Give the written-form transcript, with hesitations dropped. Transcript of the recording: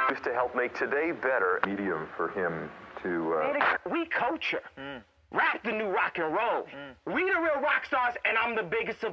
Just to help make today better. Medium for him to... We culture. Rap the new rock and roll. We the real rock stars, and I'm the biggest of